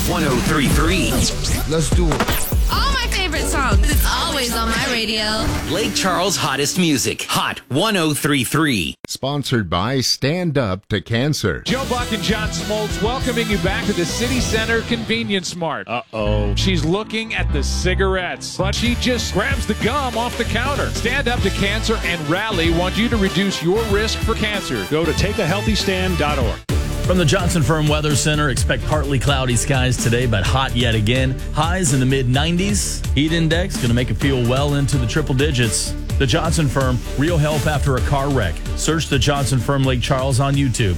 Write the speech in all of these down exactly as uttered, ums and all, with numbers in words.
one oh three point three. Let's do it. All my favorite songs. It's always on my radio. Lake Charles' hottest music. Hot one oh three point three. Sponsored by Stand Up to Cancer. Joe Buck and John Smoltz welcoming you back to the City Center Convenience Mart. Uh-oh. She's looking at the cigarettes, but she just grabs the gum off the counter. Stand Up to Cancer and Rally want you to reduce your risk for cancer. Go to take a healthy stand dot org. From the Johnson Firm Weather Center, expect partly cloudy skies today, but hot yet again. Highs in the mid nineties. Heat index going to make it feel well into the triple digits. The Johnson Firm, real help after a car wreck. Search the Johnson Firm Lake Charles on YouTube.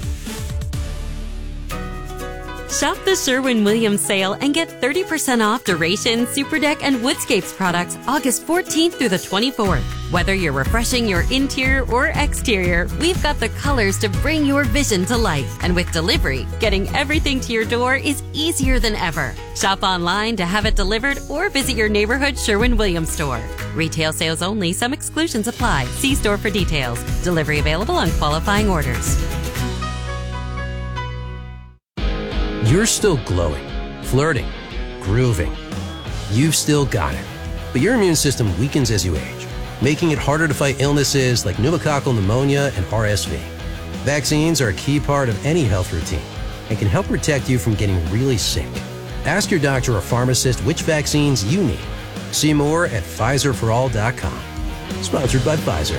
Shop the Sherwin-Williams sale and get thirty percent off Duration, Superdeck, and Woodscapes products August fourteenth through the twenty-fourth. Whether you're refreshing your interior or exterior, we've got the colors to bring your vision to life. And with delivery, getting everything to your door is easier than ever. Shop online to have it delivered or visit your neighborhood Sherwin-Williams store. Retail sales only. Some exclusions apply. See store for details. Delivery available on qualifying orders. You're still glowing, flirting, grooving. You've still got it. But your immune system weakens as you age, making it harder to fight illnesses like pneumococcal pneumonia and R S V. Vaccines are a key part of any health routine and can help protect you from getting really sick. Ask your doctor or pharmacist which vaccines you need. See more at Pfizer for all dot com. Sponsored by Pfizer.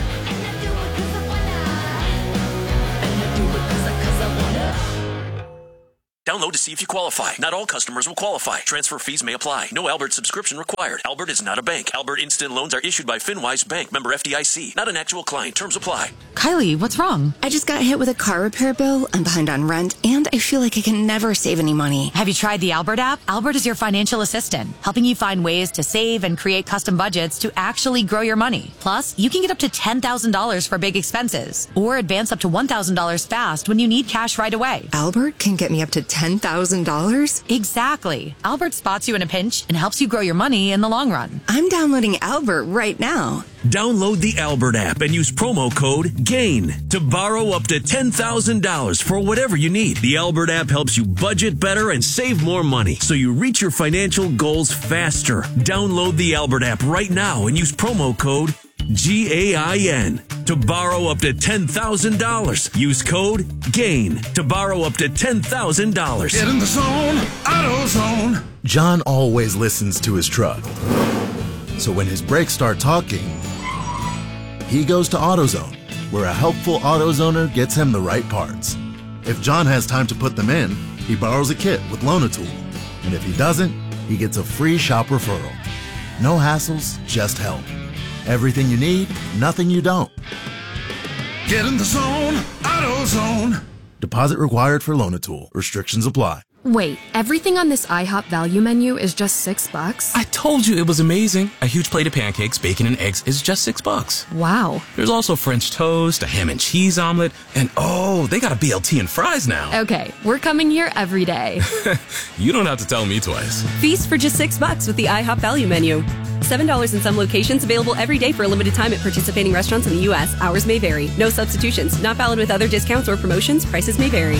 Download to see if you qualify. Not all customers will qualify. Transfer fees may apply. No Albert subscription required. Albert is not a bank. Albert Instant Loans are issued by FinWise Bank, member F D I C. Not an actual client. Terms apply. Kylie, what's wrong? I just got hit with a car repair bill. I'm behind on rent, and I feel like I can never save any money. Have you tried the Albert app? Albert is your financial assistant, helping you find ways to save and create custom budgets to actually grow your money. Plus, you can get up to ten thousand dollars for big expenses, or advance up to one thousand dollars fast when you need cash right away. Albert can get me up to ten thousand dollars? Exactly. Albert spots you in a pinch and helps you grow your money in the long run. I'm downloading Albert right now. Download the Albert app and use promo code GAIN to borrow up to ten thousand dollars for whatever you need. The Albert app helps you budget better and save more money so you reach your financial goals faster. Download the Albert app right now and use promo code G A I N to borrow up to ten thousand dollars. Use code GAIN to borrow up to ten thousand dollars. Get in the zone, AutoZone. John always listens to his truck. So when his brakes start talking, he goes to AutoZone, where a helpful AutoZoner gets him the right parts. If John has time to put them in, he borrows a kit with Loan-A-Tool. And if he doesn't, he gets a free shop referral. No hassles, just help. Everything you need, nothing you don't. Get in the zone, AutoZone. Deposit required for Loan-A-Tool. Restrictions apply. Wait, everything on this IHOP value menu is just six bucks? I told you it was amazing. A huge plate of pancakes, bacon, and eggs is just six bucks. Wow. There's also French toast, a ham and cheese omelet, and oh, they got a B L T and fries now. Okay, we're coming here every day. You don't have to tell me twice. Feast for just six bucks with the IHOP value menu. seven dollars in some locations, available every day for a limited time at participating restaurants in the U S. Hours may vary. No substitutions. Not valid with other discounts or promotions. Prices may vary.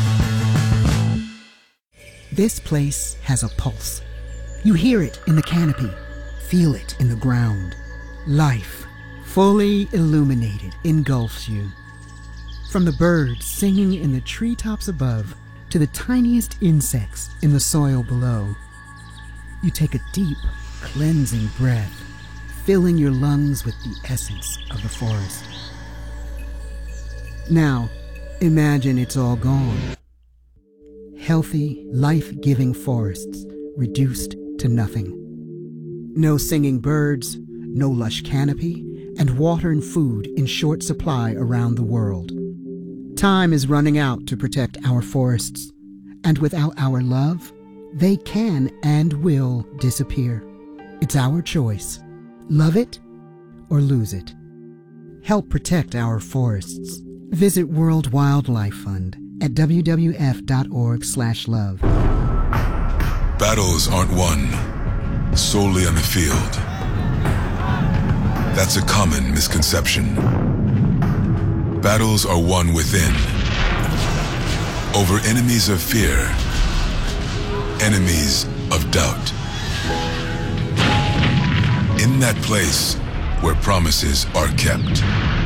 This place has a pulse. You hear it in the canopy, feel it in the ground. Life, fully illuminated, engulfs you. From the birds singing in the treetops above to the tiniest insects in the soil below, you take a deep, cleansing breath, filling your lungs with the essence of the forest. Now, imagine it's all gone. Healthy, life-giving forests reduced to nothing. No singing birds, no lush canopy, and water and food in short supply around the world. Time is running out to protect our forests, and without our love, they can and will disappear. It's our choice. Love it or lose it. Help protect our forests. Visit World Wildlife Fund at w w f dot org slash love. Battles aren't won solely on the field. That's a common misconception. Battles are won within, over enemies of fear, enemies of doubt. In that place where promises are kept.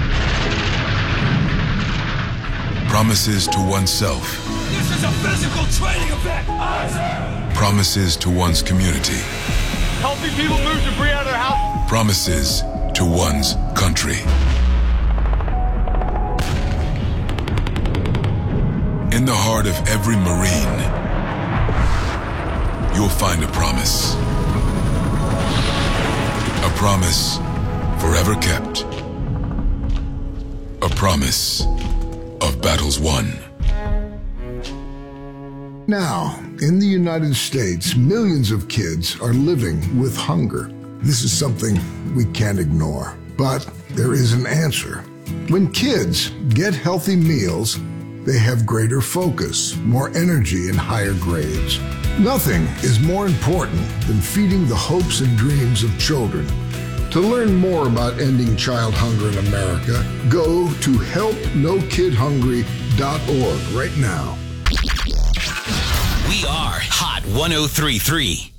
Promises to oneself. This is a physical training event. Promises to one's community. Helping people move debris out of their house. Promises to one's country. In the heart of every Marine, you'll find a promise. A promise forever kept. A promise of battles won. Now, in the United States, millions of kids are living with hunger. This is something we can't ignore, but there is an answer. When kids get healthy meals, they have greater focus, more energy, and higher grades. Nothing is more important than feeding the hopes and dreams of children. To learn more about ending child hunger in America, go to help no kid hungry dot org right now. We are Hot one oh three point three.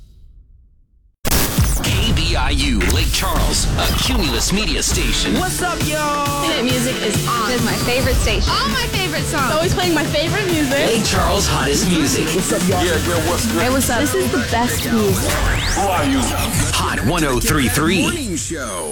K B I U, Lake Charles, a Cumulus media station. What's up, y'all? Internet music is on. It's my favorite station. All my favorite songs. Always playing my favorite music. Lake Charles' hottest music. What's up, y'all? Yeah, yeah, what's good? Hey, what's up? This is the best music. Who are you? Hot one oh three point three. Morning show.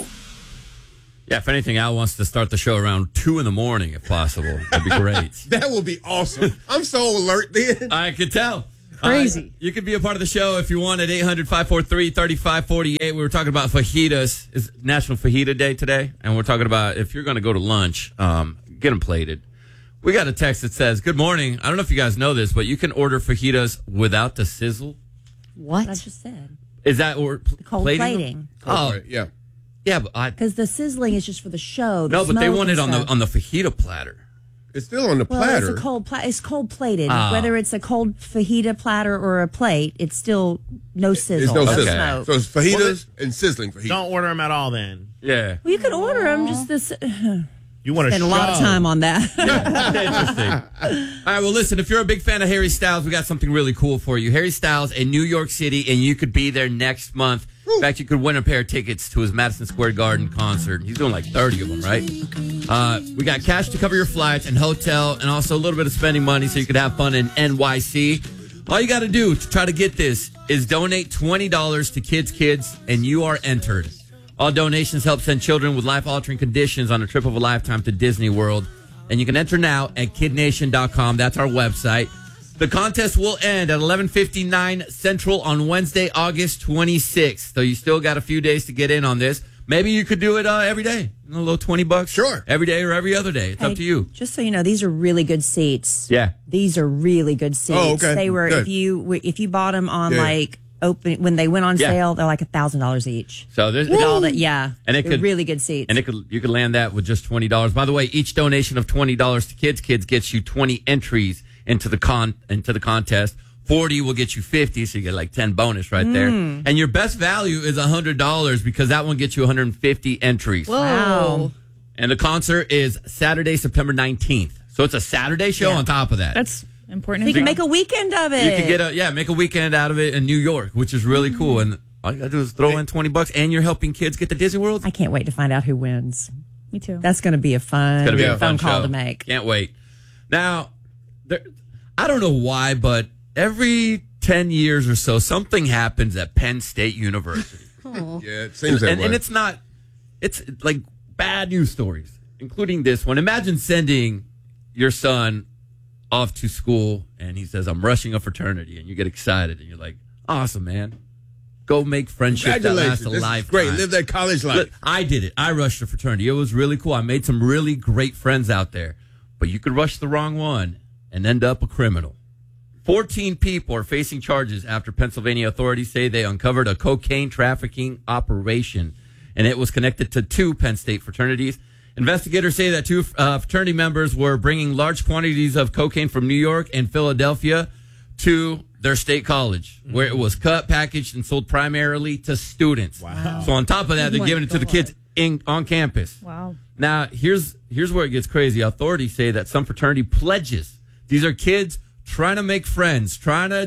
Yeah, if anything, Al wants to start the show around two in the morning, if possible. That'd be great. That will be awesome. I'm so alert then. I could tell. Crazy. Uh, you could be a part of the show if you want at eight hundred, five four three, three five four eight. We were talking about fajitas. It's National Fajita Day today, and we're talking about if you're going to go to lunch, um, get them plated. We got a text that says, good morning. I don't know if you guys know this, but you can order fajitas without the sizzle. What? I just said. Is that or pl- Cold plating? plating. Oh, Right, yeah. yeah, but I Because the sizzling is just for the show. The no, but they smoke want it and on the stuff. on the fajita platter. It's still on the Well, platter. it's a cold pla- It's cold plated. Oh. Whether it's a cold fajita platter or a plate, it's still no sizzle. It's no sizzle. smoke. So it's fajitas and sizzling fajitas. Don't order them at all then. Yeah. Well, you could order them. Just this. You want to spend a lot of time on that. Interesting. All right, well, listen, if you're a big fan of Harry Styles, we got something really cool for you. Harry Styles in New York City, and you could be there next month. In fact, you could win a pair of tickets to his Madison Square Garden concert. He's doing like thirty of them, right? Uh, we got cash to cover your flights and hotel, and also a little bit of spending money so you could have fun in N Y C. All you got to do to try to get this is donate twenty dollars to Kids Kids, and you are entered. All donations help send children with life-altering conditions on a trip of a lifetime to Disney World. And you can enter now at kid nation dot com. That's our website. The contest will end at eleven fifty-nine Central on Wednesday, August twenty-sixth. So you still got a few days to get in on this. Maybe you could do it uh, every day. A little twenty bucks. Sure. Every day or every other day. It's Hey, up to you. Just so you know, these are really good seats. Yeah. These are really good seats. Oh, okay. They were Good. if you if you bought them on Yeah. like open when they went on Yeah. sale, they're like a thousand dollars each. So there's With all that, yeah, And it they're could- really good seats. And it could you could land that with just twenty dollars. By the way, each donation of twenty dollars to Kids Kids gets you twenty entries into the con into the contest. forty will get you fifty, so you get like ten bonus right there. Mm. And your best value is one hundred dollars because that one gets you one hundred fifty entries. Wow. And the concert is Saturday, September nineteenth. So it's a Saturday show Yeah. on top of that. That's important. You can make a weekend of it. You can get a yeah, make a weekend out of it in New York, which is really Mm-hmm. cool. And all you gotta do is throw in twenty bucks, and you're helping kids get to Disney World. I can't wait to find out who wins. Me too. That's going to be a fun, It's gonna be a phone fun call show. to make. Can't wait. Now, there, I don't know why, but every ten years or so, something happens at Penn State University. Yeah, it seems that and, way. and it's not, it's like bad news stories, including this one. Imagine sending your son off to school and he says, I'm rushing a fraternity, and you get excited and you're like, awesome, man. Go make friendships that last a This is lifetime. great. Live that college life. Look, I did it. I rushed a fraternity. It was really cool. I made some really great friends out there. But you could rush the wrong one and end up a criminal. fourteen people are facing charges after Pennsylvania authorities say they uncovered a cocaine trafficking operation, and it was connected to two Penn State fraternities. Investigators say that two uh, fraternity members were bringing large quantities of cocaine from New York and Philadelphia to their state college, where it was cut, packaged, and sold primarily to students. Wow. So on top of that, they're Oh my giving it to the God. kids in, on campus. Wow. Now, here's here's where it gets crazy. Authorities say that some fraternity pledges. These are kids trying to make friends, trying to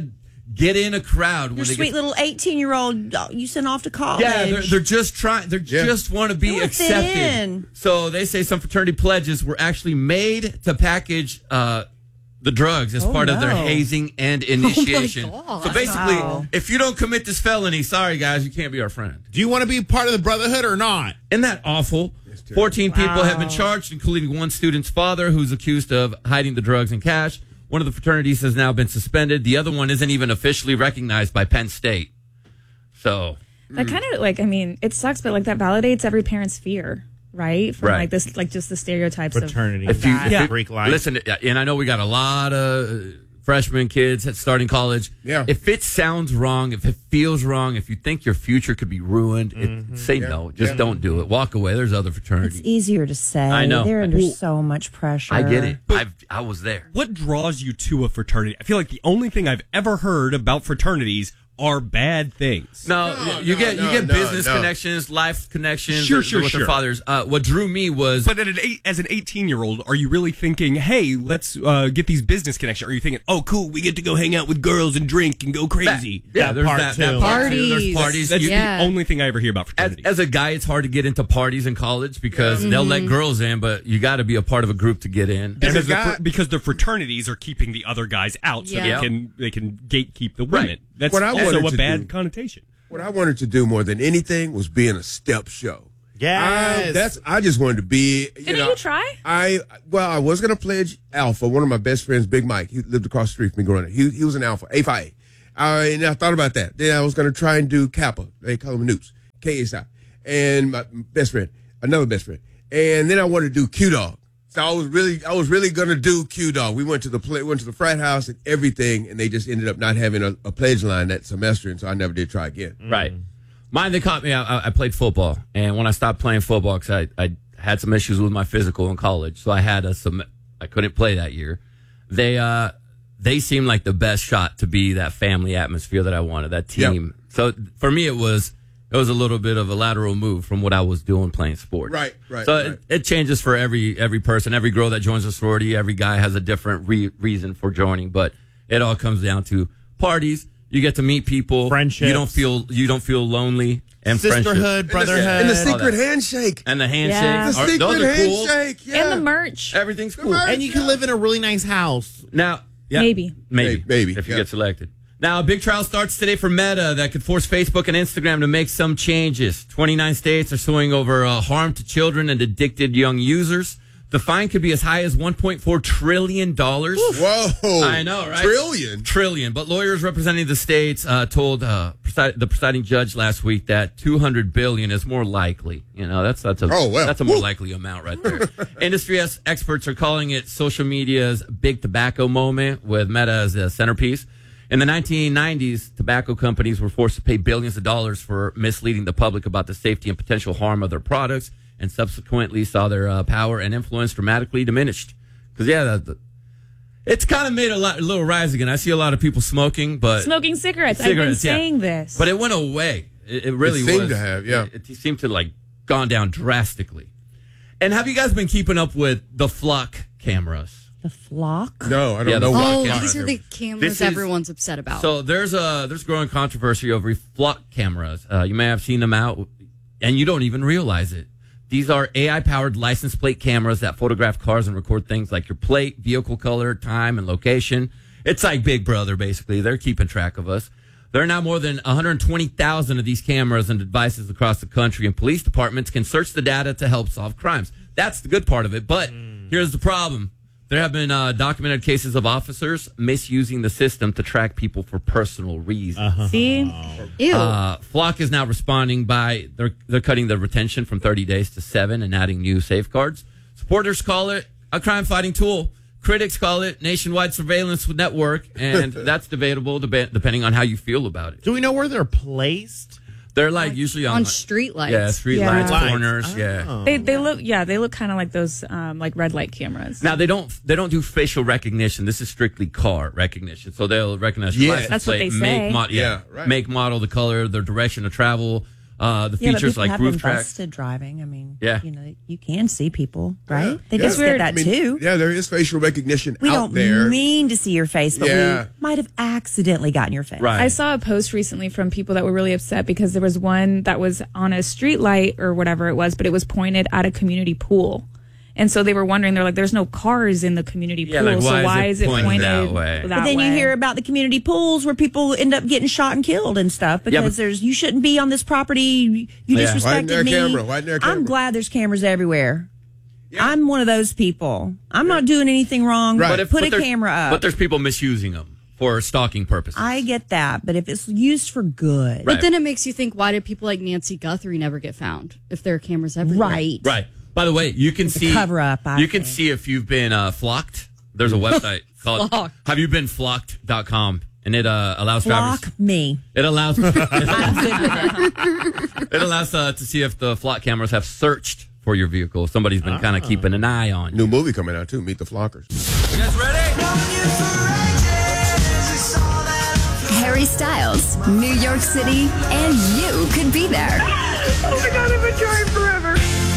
get in a crowd. Your when they sweet get, little eighteen-year-old you sent off to college. Yeah, they're, they're just trying. They Yeah. just want to be They wanna fit accepted. in. So they say some fraternity pledges were actually made to package uh, the drugs as Oh, part of their no. hazing and initiation. God. So basically, Wow. if you don't commit this felony, sorry guys, you can't be our friend. Do you want to be part of the brotherhood or not? Isn't that awful? fourteen people Wow. have been charged, including one student's father, who's accused of hiding the drugs and cash. One of the fraternities has now been suspended. The other one isn't even officially recognized by Penn State. So That kind of like, I mean, it sucks, but like that validates every parent's fear, right? From Right. like this, like just the stereotypes Fraternity. of, of if you, that. if you- Greek life. listen, and I know we got a lot of uh, freshman kids at starting college. Yeah. If it sounds wrong, if it feels wrong, if you think your future could be ruined, Mm-hmm. it, say Yeah. no. Just Yeah. don't do it. Walk away. There's other fraternities. It's easier to say. I know. They're under Well, so much pressure. I get it. I've, I was there. What draws you to a fraternity? I feel like the only thing I've ever heard about fraternities are bad things. No, No, you no, get you no, get no, business no. connections, life connections. Sure, with- sure, with sure. their fathers. Uh, what drew me was But at an eight, as an eighteen-year-old, are you really thinking, hey, let's uh, get these business connections? Or are you thinking, oh, cool, we get to go hang out with girls and drink and go crazy? yeah, That there's part that, too. that part too. There's Parties. parties. That's You- Yeah. the only thing I ever hear about as, fraternities. as a guy, it's hard to get into parties in college because they'll let girls in, but you got to be a part of a group to get in. because, As a the, guy- fr- because the fraternities are keeping the other guys out, so Yeah. they can they can gatekeep the women. Right. That's What I also wanted a to bad do- connotation. What I wanted to do more than anything was be in a step show. Yes. I, that's. I just wanted to be. You Didn't know, you try? I well, I was gonna pledge Alpha. One of my best friends, Big Mike, he lived across the street from me growing up. He he was an Alpha, A Phi. I and I thought about that. Then I was gonna try and do Kappa. They call them Newts, K S I. And my best friend, another best friend. And then I wanted to do Q Dog. So I was really, I was really gonna do Q Dog. We went to the play, went to the frat house and everything, and they just ended up not having a, a pledge line that semester, and so I never did try again. Right. Mine, they caught me. I, I played football, and when I stopped playing football, because I, I had some issues with my physical in college, so I had a, some. I couldn't play that year. They uh they seemed like the best shot to be that family atmosphere that I wanted, that team. Yep. So for me, it was it was a little bit of a lateral move from what I was doing playing sports. Right, right, So right. It, it changes for every every person, every girl that joins a sorority. Every guy has a different re- reason for joining, but it all comes down to parties. You get to meet people. Friendships. You don't feel you don't feel lonely. And Sisterhood, friendship. brotherhood. And the All secret that. handshake. And the handshake. Yeah. The Are- secret those are cool. handshake. Yeah. And the merch. Everything's cool. merch. And you can live in a really nice house. Now, yeah, Maybe. maybe, Maybe, if you yeah. get selected. Now, a big trial starts today for Meta that could force Facebook and Instagram to make some changes. twenty-nine states are suing over uh, harm to children and addicted young users. The fine could be as high as one point four trillion dollars. Whoa. I know, right? Trillion. Trillion. But lawyers representing the states uh, told uh, presi- the presiding judge last week that two hundred billion dollars is more likely. You know, that's that's a Oh, well. that's a more Woo. likely amount right there. Industry es- experts are calling it social media's big tobacco moment, with Meta as a centerpiece. In the nineteen nineties, tobacco companies were forced to pay billions of dollars for misleading the public about the safety and potential harm of their products, and subsequently saw their uh, power and influence dramatically diminished. Because, yeah, the, the, it's kind of made a, lot, a little rise again. I see a lot of people smoking, but Smoking cigarettes. Cigarettes, I've yeah. been saying this. but it went away. It, it really It seemed was. to have, yeah. It, it seemed to, like, gone down drastically. And have you guys been keeping up with the Flock cameras? The Flock? No, I don't Yeah, the know. Flock Oh, cameras. these are the cameras This is- everyone's upset about. So there's a there's growing controversy over Flock cameras. Uh, you may have seen them out, and you don't even realize it. These are A I-powered license plate cameras that photograph cars and record things like your plate, vehicle color, time, and location. It's like Big Brother, basically. They're keeping track of us. There are now more than one hundred twenty thousand of these cameras and devices across the country, and police departments can search the data to help solve crimes. That's the good part of it. But here's the problem. There have been uh, documented cases of officers misusing the system to track people for personal reasons. Uh-huh. See? Ew. Uh, Flock is now responding by they're they're cutting the retention from thirty days to seven and adding new safeguards. Supporters call it a crime-fighting tool. Critics call it nationwide surveillance network, and that's debatable deba- depending on how you feel about it. Do we know where they're placed? They're like usually on, on street lights. yeah, street Yeah. lights, Lights. corners, Oh. yeah. They they look yeah they look kind of like those um, like red light cameras. Now they don't they don't do facial recognition. This is strictly car recognition. So they'll recognize your Yeah. license That's what plate, they make, say. mo- yeah, Yeah, right. make, model, the color, their direction of travel, Uh, the Yeah, but features people like have roof been tracks. busted driving. I mean, Yeah. you know, you can see people, right? Yeah. They Yeah. just get that I mean, too. Yeah, there is facial recognition We out don't there. mean to see your face, but Yeah. we might have accidentally gotten your face. I saw a post recently from people that were really upset because there was one that was on a street light or whatever it was, but it was pointed at a community pool. And so they were wondering, they're like, there's no cars in the community Yeah, pool, like, so why why is is it it pointed pointed that way? But then you way? hear about the community pools where people end up getting shot and killed and stuff because Yeah, but- there's you shouldn't be on this property. You Yeah. disrespected Why isn't there a me. camera? Why isn't there a camera? I'm glad there's cameras everywhere. I'm one of those people. I'm not doing anything wrong. But But if- put but a there's- camera up. But there's people misusing them for stalking purposes. I get that, but if it's used for good, But then it makes you think, why did people like Nancy Guthrie never get found if there are cameras everywhere? right? Right. By the way, you can It's a see cover up, I You can think. see if you've been uh, flocked. There's a website called Flocked. Have You Been Flocked dot com, and it uh, allows Block drivers. me. It allows I'm good with it. it allows uh, to see if the flock cameras have searched for your vehicle. Somebody's been kind of keeping an eye on you. New movie coming out too. Meet the Flockers. You guys ready? Harry Styles, New York City, and you could be there. Oh my God, I've been trying forever.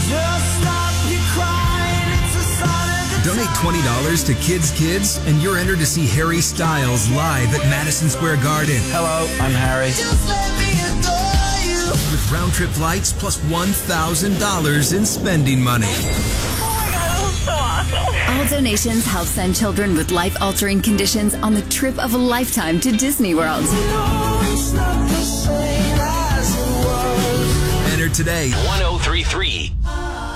Donate twenty dollars to Kids Kids, and you're entered to see Harry Styles live at Madison Square Garden. Hello, I'm Harry. With round-trip flights plus one thousand dollars in spending money. All donations help send children with life-altering conditions on the trip of a lifetime to Disney World. Enter today. one oh three three